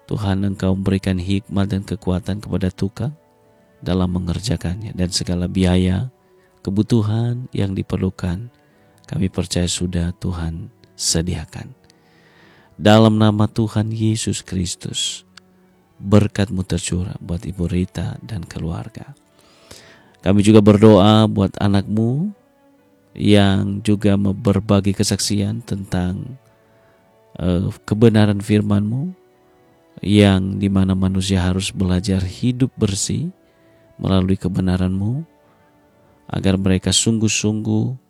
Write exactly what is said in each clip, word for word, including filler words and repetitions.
Tuhan, Engkau memberikan hikmat dan kekuatan kepada tukang dalam mengerjakannya, dan segala biaya, kebutuhan yang diperlukan, kami percaya sudah Tuhan sediakan. Dalam nama Tuhan Yesus Kristus, berkat-Mu tercurah buat Ibu Rita dan keluarga. Kami juga berdoa buat anak-Mu yang juga berbagi kesaksian tentang uh, kebenaran firman-Mu, yang dimana manusia harus belajar hidup bersih melalui kebenaran-Mu, agar mereka sungguh-sungguh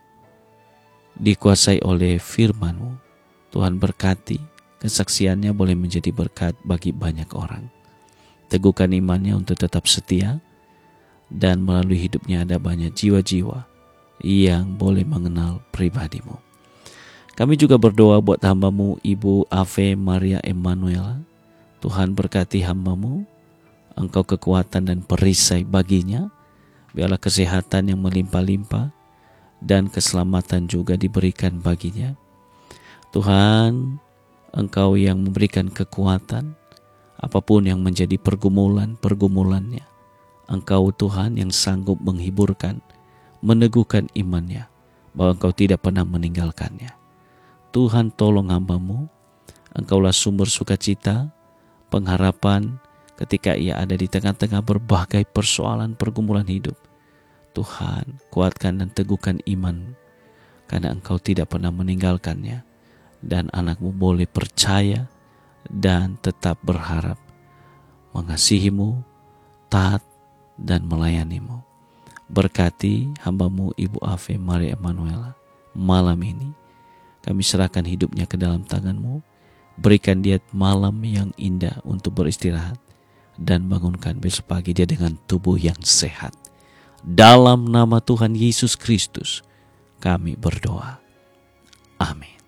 dikuasai oleh firman-Mu. Tuhan berkati kesaksiannya boleh menjadi berkat bagi banyak orang. Teguhkan imannya untuk tetap setia, dan melalui hidupnya ada banyak jiwa-jiwa yang boleh mengenal pribadi-Mu. Kami juga berdoa buat hamba-Mu Ibu Ave Maria Emanuela. Tuhan berkati hamba-Mu, Engkau kekuatan dan perisai baginya. Biarlah kesehatan yang melimpah-limpah dan keselamatan juga diberikan baginya. Tuhan, Engkau yang memberikan kekuatan, apapun yang menjadi pergumulan-pergumulannya. Engkau Tuhan yang sanggup menghiburkan, meneguhkan imannya, bahwa Engkau tidak pernah meninggalkannya. Tuhan, tolong hamba-Mu, Engkaulah sumber sukacita, pengharapan ketika ia ada di tengah-tengah berbagai persoalan pergumulan hidup. Tuhan, kuatkan dan teguhkan iman, karena Engkau tidak pernah meninggalkannya, dan anak-Mu boleh percaya dan tetap berharap mengasihi-Mu, taat dan melayani-Mu. Berkati hamba-Mu Ibu Ave Maria Emanuela malam ini. Kami serahkan hidupnya ke dalam tangan-Mu. Berikan dia malam yang indah untuk beristirahat, dan bangunkan besok pagi dia dengan tubuh yang sehat. Dalam nama Tuhan Yesus Kristus kami berdoa. Amin.